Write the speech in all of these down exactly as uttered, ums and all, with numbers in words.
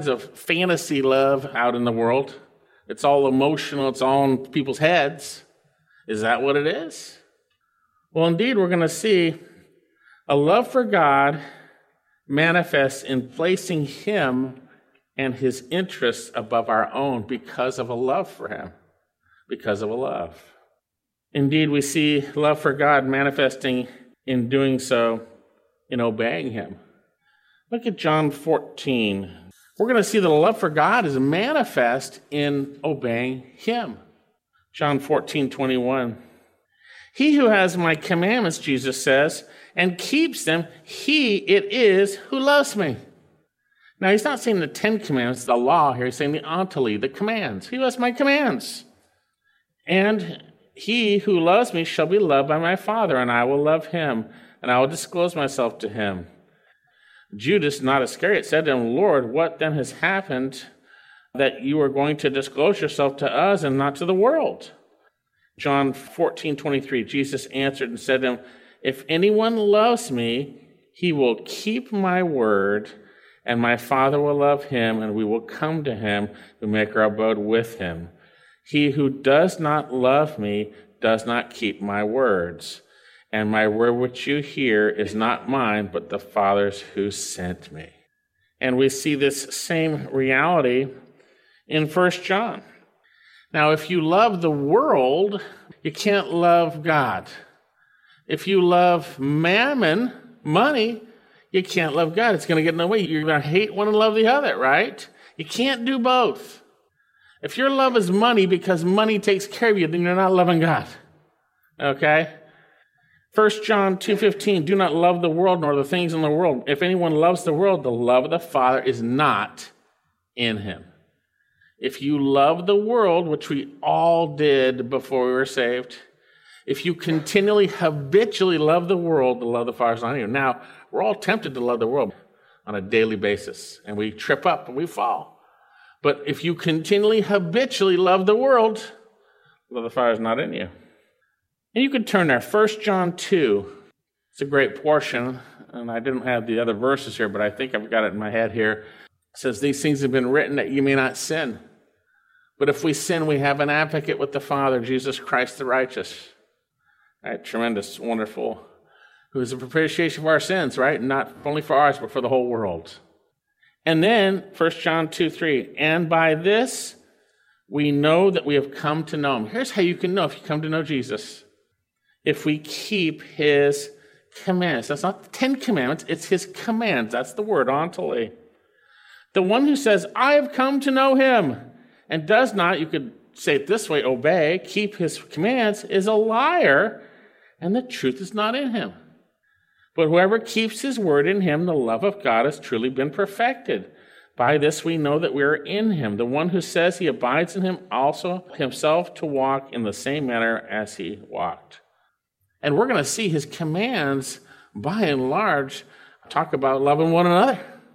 of fantasy love out in the world. It's all emotional. It's all in people's heads. Is that what it is? Well, indeed, we're going to see a love for God manifests in placing him and his interests above our own because of a love for him, because of a love. Indeed, we see love for God manifesting in doing so, in obeying him. Look at John fourteen. We're going to see that a love for God is manifest in obeying him. John fourteen twenty-one. He who has my commandments, Jesus says, and keeps them, he it is who loves me. Now, he's not saying the Ten Commandments, the law here. He's saying the ontology, the commands. He who has my commands. And he who loves me shall be loved by my Father, and I will love him, and I will disclose myself to him. Judas, not Iscariot, said to him, Lord, what then has happened that you are going to disclose yourself to us and not to the world? John fourteen twenty-three, Jesus answered and said to him, if anyone loves me, he will keep my word, and my Father will love him, and we will come to him and make our abode with him. He who does not love me does not keep my words. And my word which you hear is not mine, but the Father's who sent me. And we see this same reality in First John. Now, if you love the world, you can't love God. If you love mammon, money, you can't love God. It's going to get in the way. You're going to hate one and love the other, right? You can't do both. If your love is money because money takes care of you, then you're not loving God. Okay? First John two fifteen, do not love the world nor the things in the world. If anyone loves the world, the love of the Father is not in him. If you love the world, which we all did before we were saved, if you continually, habitually love the world, the love of the Father is not in you. Now, we're all tempted to love the world on a daily basis, and we trip up and we fall. But if you continually, habitually love the world, the love of the Father is not in you. And you could turn there, First John two. It's a great portion, and I didn't have the other verses here, but I think I've got it in my head here. It says, these things have been written that you may not sin. But if we sin, we have an advocate with the Father, Jesus Christ the righteous. Right? Tremendous, wonderful. Who is a propitiation for our sins, right? Not only for ours, but for the whole world. And then, First John two three, and by this we know that we have come to know him. Here's how you can know if you come to know Jesus. If we keep his commands. That's not the Ten Commandments, it's his commands. That's the word, ontology. The one who says, I have come to know him, and does not, you could say it this way, obey, keep his commands, is a liar, and the truth is not in him. But whoever keeps his word, in him, the love of God has truly been perfected. By this we know that we are in him. The one who says he abides in him also himself to walk in the same manner as he walked. And we're going to see his commands, by and large, talk about loving one another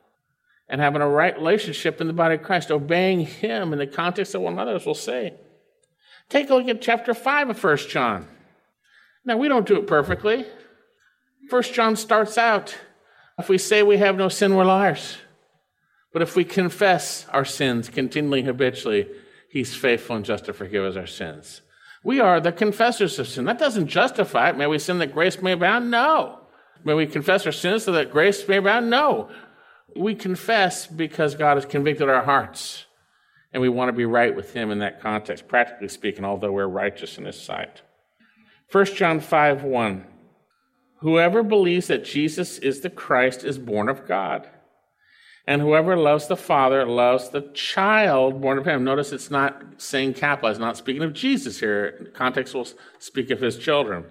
and having a right relationship in the body of Christ, obeying him in the context of one another, as we'll say. Take a look at chapter five of First John. Now, we don't do it perfectly. First John starts out, if we say we have no sin, we're liars. But if we confess our sins continually, habitually, he's faithful and just to forgive us our sins. We are the confessors of sin. That doesn't justify it. May we sin that grace may abound? No. May we confess our sins so that grace may abound? No. We confess because God has convicted our hearts, and we want to be right with him in that context, practically speaking, although we're righteous in his sight. First John five one, whoever believes that Jesus is the Christ is born of God. And whoever loves the Father loves the child born of him. Notice it's not saying capital. It's not speaking of Jesus here. The context will speak of his children.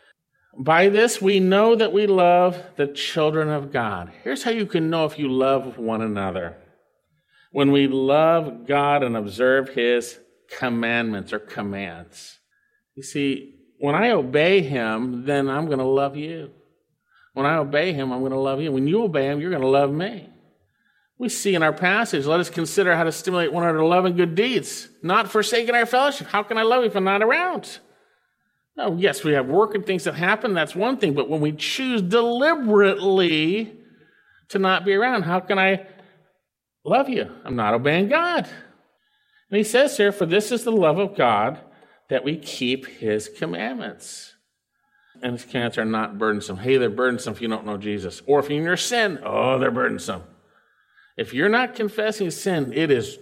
By this we know that we love the children of God. Here's how you can know if you love one another. When we love God and observe his commandments or commands. You see, when I obey him, then I'm going to love you. When I obey him, I'm going to love you. When you obey him, you're going to love me. We see in our passage, let us consider how to stimulate one another to love and good deeds, not forsaking our fellowship. How can I love you if I'm not around? No, yes, we have work and things that happen, that's one thing, but when we choose deliberately to not be around, how can I love you. I'm not obeying God. And he says here, for this is the love of God, that we keep his commandments. And his commandments are not burdensome. Hey, they're burdensome if you don't know Jesus. Or if you're in your sin, oh, they're burdensome. If you're not confessing sin, it is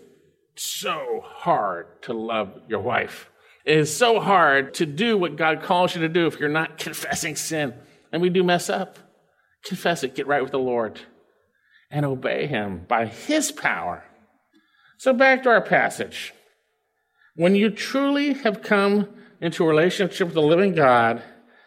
so hard to love your wife. It is so hard to do what God calls you to do if you're not confessing sin. And we do mess up. Confess it, get right with the Lord, and obey him by his power. So back to our passage. When you truly have come into a relationship with the living God,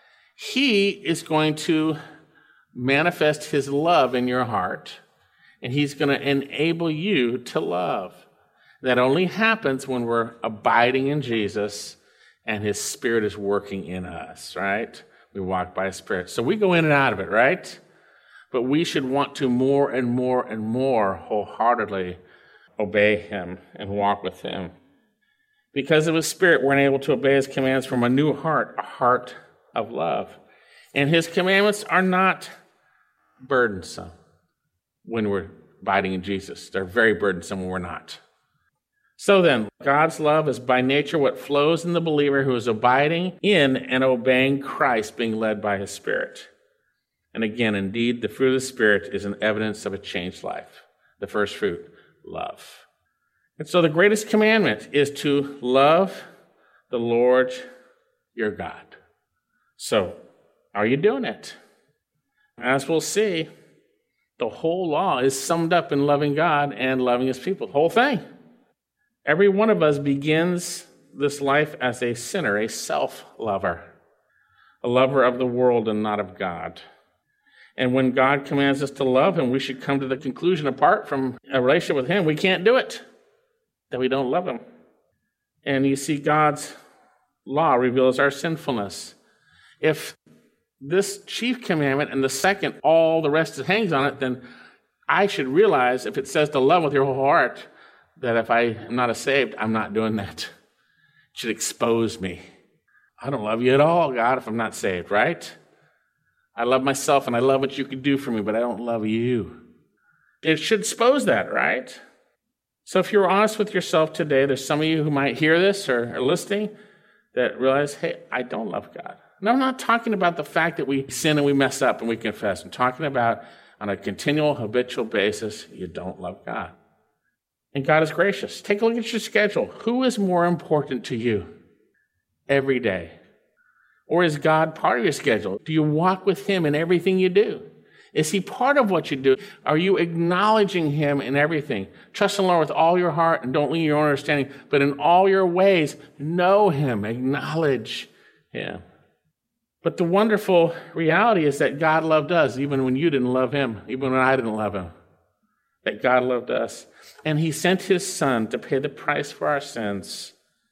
he is going to manifest his love in your heart, and he's going to enable you to love. That only happens when we're abiding in Jesus and his Spirit is working in us, right? We walk by his Spirit. So we go in and out of it, right? But we should want to more and more and more wholeheartedly obey him and walk with him. Because of his Spirit, we're able to obey his commands from a new heart, a heart of love. And his commandments are not burdensome when we're abiding in Jesus. They're very burdensome when we're not. So then, God's love is by nature what flows in the believer who is abiding in and obeying Christ, being led by his Spirit. And again, indeed, the fruit of the Spirit is an evidence of a changed life. The first fruit, love. And so the greatest commandment is to love the Lord your God. So, are you doing it? As we'll see, the whole law is summed up in loving God and loving his people. The whole thing. Every one of us begins this life as a sinner, a self-lover, a lover of the world and not of God. And when God commands us to love him, we should come to the conclusion, apart from a relationship with him, we can't do it, that we don't love him. And you see, God's law reveals our sinfulness. If this chief commandment and the second, all the rest hangs on it, then I should realize, if it says to love with your whole heart, that if I am not saved, I'm not doing that. It should expose me. I don't love you at all, God, if I'm not saved, right? I love myself and I love what you can do for me, but I don't love you. It should expose that, right? So if you're honest with yourself today, there's some of you who might hear this or are listening that realize, hey, I don't love God. And I'm not talking about the fact that we sin and we mess up and we confess. I'm talking about on a continual, habitual basis, you don't love God. And God is gracious. Take a look at your schedule. Who is more important to you every day? Or is God part of your schedule? Do you walk with him in everything you do? Is he part of what you do? Are you acknowledging him in everything? Trust in the Lord with all your heart and don't lean on your own understanding, but in all your ways, know him, acknowledge him. But the wonderful reality is that God loved us even when you didn't love him, even when I didn't love him. That God loved us. And he sent his son to pay the price for our sins.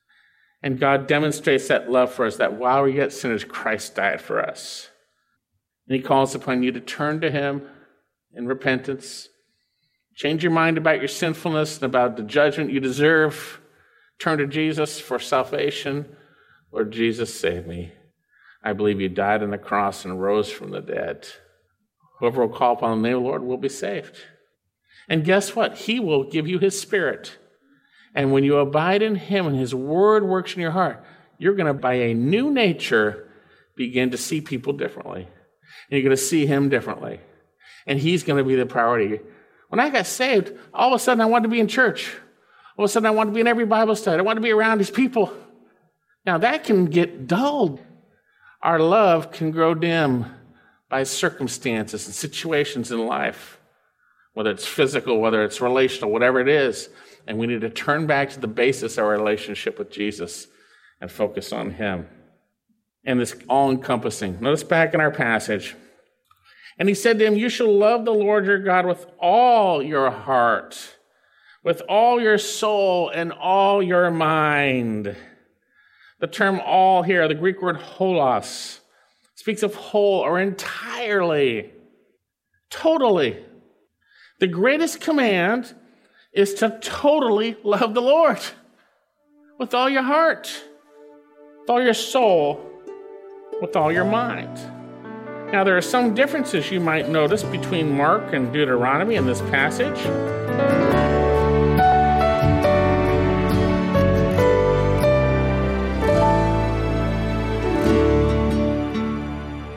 And God demonstrates that love for us, that while we yet sinners, Christ died for us. And he calls upon you to turn to him in repentance. Change your mind about your sinfulness and about the judgment you deserve. Turn to Jesus for salvation. Lord Jesus, save me. I believe you died on the cross and rose from the dead. Whoever will call upon the name of the Lord will be saved. And guess what? He will give you his Spirit. And when you abide in him and his word works in your heart, you're going to, by a new nature, begin to see people differently. And you're going to see him differently. And he's going to be the priority. When I got saved, all of a sudden I wanted to be in church. All of a sudden I wanted to be in every Bible study. I wanted to be around his people. Now that can get dulled. Our love can grow dim by circumstances and situations in life, whether it's physical, whether it's relational, whatever it is. And we need to turn back to the basis of our relationship with Jesus and focus on him. And this all-encompassing. Notice back in our passage. And he said to him, you shall love the Lord your God with all your heart, with all your soul, and all your mind. The term all here, the Greek word holos, speaks of whole or entirely, totally. The greatest command is to totally love the Lord with all your heart, with all your soul, with all your mind. Now, there are some differences you might notice between Mark and Deuteronomy in this passage.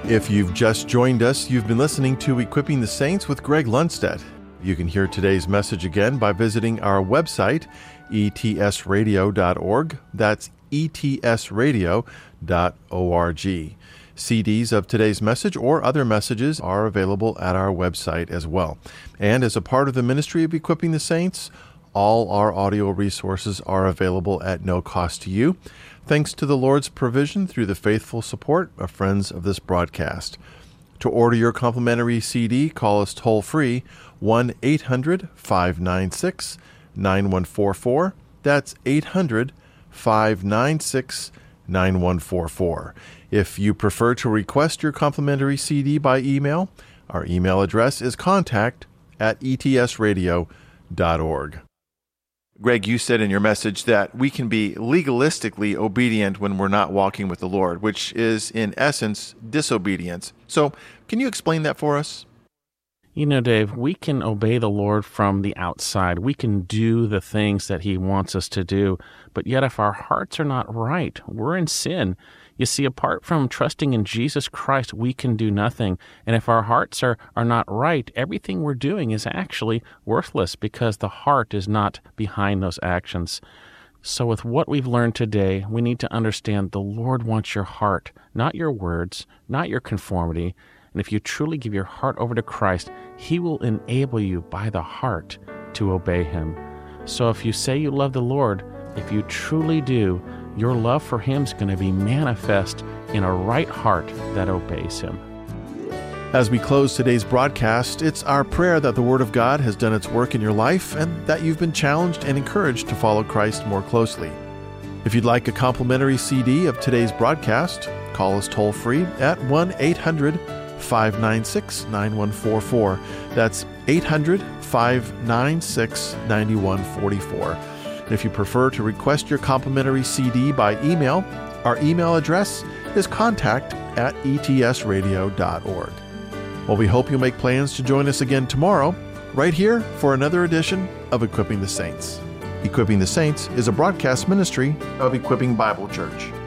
If you've just joined us, you've been listening to Equipping the Saints with Greg Lundstedt. You can hear today's message again by visiting our website, e t s radio dot org. That's e t s radio dot org. C Ds of today's message or other messages are available at our website as well. And as a part of the ministry of Equipping the Saints, all our audio resources are available at no cost to you, thanks to the Lord's provision through the faithful support of friends of this broadcast. To order your complimentary C D, call us toll-free, one eight hundred five nine six nine one four four. That's eight hundred five nine six nine one four four. If you prefer to request your complimentary C D by email, our email address is contact at e t s radio dot org. Greg, you said in your message that we can be legalistically obedient when we're not walking with the Lord, which is, in essence, disobedience. So, can you explain that for us? You know, Dave, we can obey the Lord from the outside. We can do the things that He wants us to do. But yet, if our hearts are not right, we're in sin. You see, apart from trusting in Jesus Christ, we can do nothing. And if our hearts are, are not right, everything we're doing is actually worthless because the heart is not behind those actions. So with what we've learned today, we need to understand the Lord wants your heart, not your words, not your conformity. And if you truly give your heart over to Christ, He will enable you by the heart to obey Him. So if you say you love the Lord, if you truly do, your love for Him is going to be manifest in a right heart that obeys Him. As we close today's broadcast, it's our prayer that the Word of God has done its work in your life and that you've been challenged and encouraged to follow Christ more closely. If you'd like a complimentary C D of today's broadcast, call us toll-free at one eight hundred five nine six nine one four four. That's eight hundred five nine six nine one four four. And if you prefer to request your complimentary C D by email, our email address is contact at e t s radio dot org. Well, we hope you'll make plans to join us again tomorrow, right here for another edition of Equipping the Saints. Equipping the Saints is a broadcast ministry of Equipping Bible Church.